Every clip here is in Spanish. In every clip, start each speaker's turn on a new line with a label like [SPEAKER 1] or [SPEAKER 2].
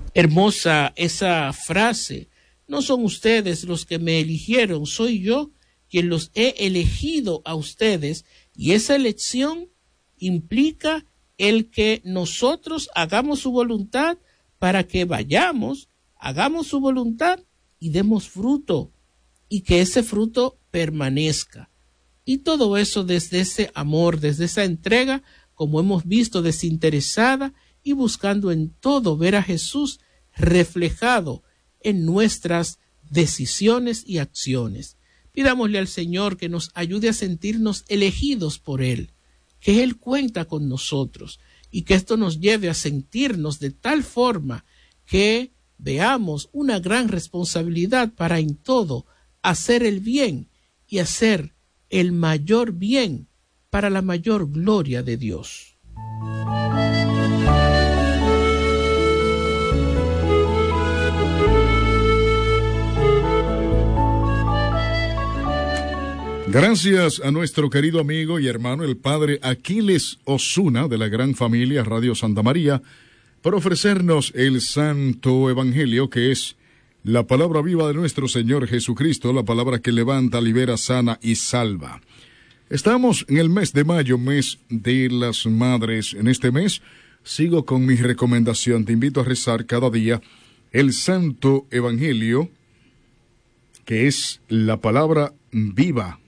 [SPEAKER 1] Hermosa esa frase. No son ustedes los que me eligieron, soy yo quien los he elegido a ustedes, y esa elección implica el que nosotros hagamos su voluntad para que vayamos, hagamos su voluntad y demos fruto, y que ese fruto permanezca. Y todo eso desde ese amor, desde esa entrega, como hemos visto, desinteresada y buscando en todo ver a Jesús reflejado en nuestras decisiones y acciones. Pidámosle al Señor que nos ayude a sentirnos elegidos por Él, que Él cuenta con nosotros y que esto nos lleve a sentirnos de tal forma que veamos una gran responsabilidad para en todo hacer el bien y hacer el mayor bien para la mayor gloria de Dios.
[SPEAKER 2] Gracias a nuestro querido amigo y hermano el padre Aquiles Osuna de la gran familia Radio Santa María por ofrecernos el Santo Evangelio, que es la palabra viva de nuestro Señor Jesucristo, la palabra que levanta, libera, sana y salva. Estamos en el mes de mayo, mes de las madres. En este mes sigo con mi recomendación. Te invito a rezar cada día el Santo Evangelio, que es la palabra viva,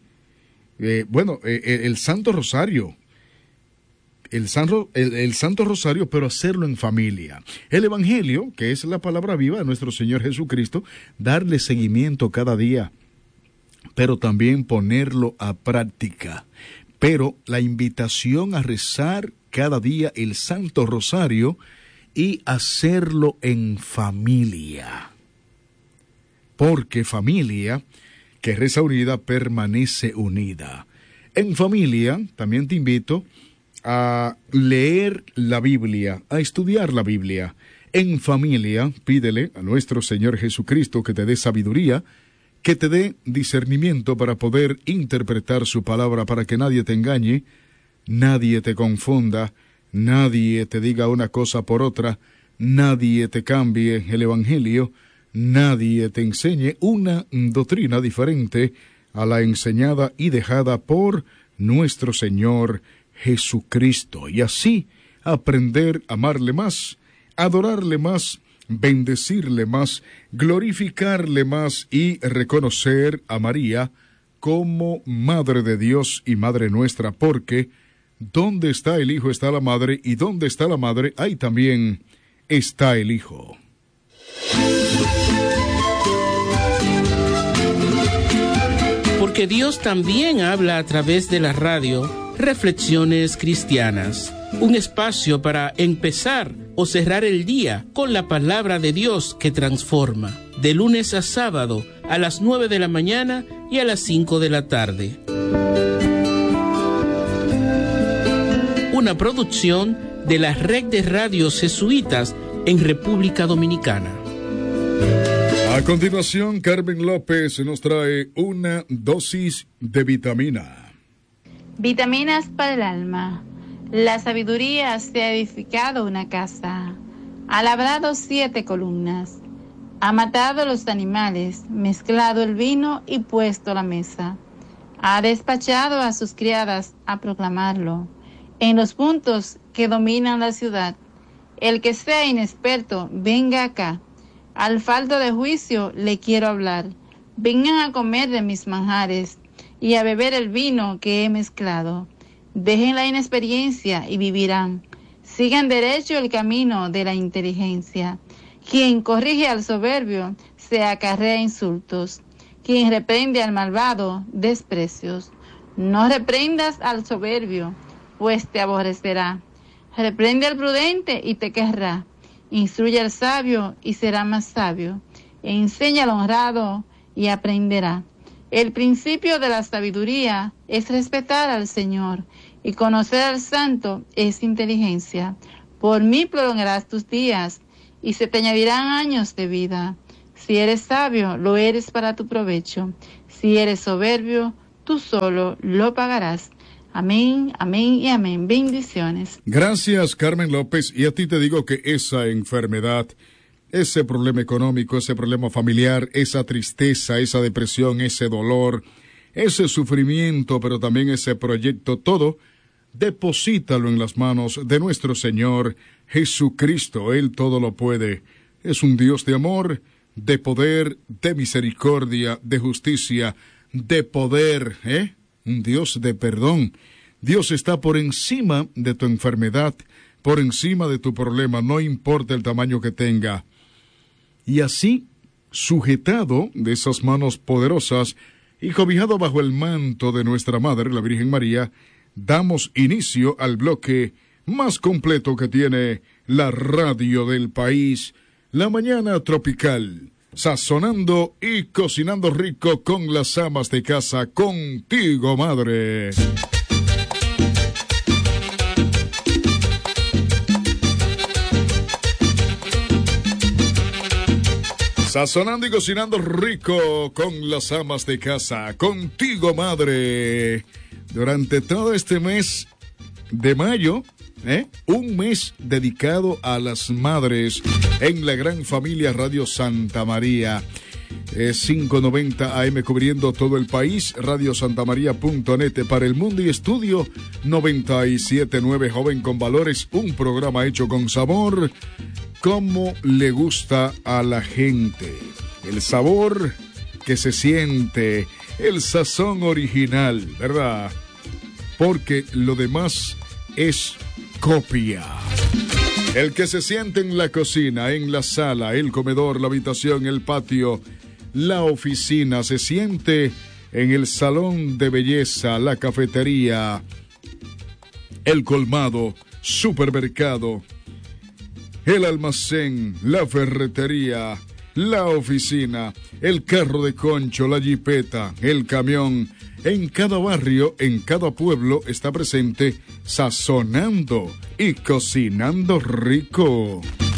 [SPEAKER 2] el Santo Rosario. El Santo Rosario, pero hacerlo en familia. El Evangelio, que es la palabra viva de nuestro Señor Jesucristo, darle seguimiento cada día, pero también ponerlo a práctica. Pero la invitación a rezar cada día el Santo Rosario y hacerlo en familia. Porque familia que reza unida permanece unida. En familia, también te invito a leer la Biblia, a estudiar la Biblia. En familia, pídele a nuestro Señor Jesucristo que te dé sabiduría, que te dé discernimiento para poder interpretar su palabra, para que nadie te engañe, nadie te confunda, nadie te diga una cosa por otra, nadie te cambie el Evangelio, nadie te enseñe una doctrina diferente a la enseñada y dejada por nuestro Señor Jesucristo. Y así aprender a amarle más, adorarle más, bendecirle más, glorificarle más y reconocer a María como Madre de Dios y Madre nuestra, porque donde está el Hijo está la Madre, y donde está la Madre ahí también está el Hijo.
[SPEAKER 1] Porque Dios también habla a través de la radio. Reflexiones Cristianas, un espacio para empezar o cerrar el día con la palabra de Dios que transforma, de lunes a sábado a las 9 de la mañana y a las 5 de la tarde. Una producción de la Red de Radios Jesuitas en República Dominicana.
[SPEAKER 2] A continuación, Carmen López nos trae una dosis de vitamina.
[SPEAKER 3] Vitaminas para el alma. La sabiduría se ha edificado una casa, ha labrado 7 columnas, ha matado los animales, mezclado el vino y puesto la mesa. Ha despachado a sus criadas a proclamarlo en los puntos que dominan la ciudad. El que sea inexperto, venga acá. Al falto de juicio le quiero hablar. Vengan a comer de mis manjares y a beber el vino que he mezclado. Dejen la inexperiencia y vivirán. Sigan derecho el camino de la inteligencia. Quien corrige al soberbio se acarrea insultos. Quien reprende al malvado, desprecios. No reprendas al soberbio, pues te aborrecerá. Reprende al prudente y te querrá. Instruye al sabio y será más sabio. Enseña al honrado y aprenderá. El principio de la sabiduría es respetar al Señor, y conocer al Santo es inteligencia. Por mí prolongarás tus días, y se te añadirán años de vida. Si eres sabio, lo eres para tu provecho. Si eres soberbio, tú solo lo pagarás. Amén, amén y amén. Bendiciones.
[SPEAKER 2] Gracias, Carmen López. Y a ti te digo que esa enfermedad ese problema económico, ese problema familiar, esa tristeza, esa depresión, ese dolor, ese sufrimiento, pero también ese proyecto, todo, deposítalo en las manos de nuestro Señor Jesucristo. Él todo lo puede. Es un Dios de amor, de poder, de misericordia, de justicia, de poder, un Dios de perdón. Dios está por encima de tu enfermedad, por encima de tu problema, no importa el tamaño que tenga. Y así, sujetado de esas manos poderosas y cobijado bajo el manto de nuestra Madre, la Virgen María, damos inicio al bloque más completo que tiene la radio del país, La Mañana Tropical, sazonando y cocinando rico con las amas de casa, contigo, madre. Sazonando y cocinando rico con las amas de casa, contigo, madre. Durante todo este mes de mayo, un mes dedicado a las madres en la gran familia Radio Santa María. 590 AM cubriendo todo el país, radiosantamaria.net para el mundo y estudio 97.9 Joven con Valores, un programa hecho con sabor, como le gusta a la gente. El sabor que se siente, el sazón original, ¿verdad? Porque lo demás es copia. El que se siente en la cocina, en la sala, el comedor, la habitación, el patio, la oficina, se siente en el salón de belleza, la cafetería, el colmado, supermercado, el almacén, la ferretería, la oficina, el carro de concho, la jipeta, el camión. En cada barrio, en cada pueblo está presente sazonando y cocinando rico.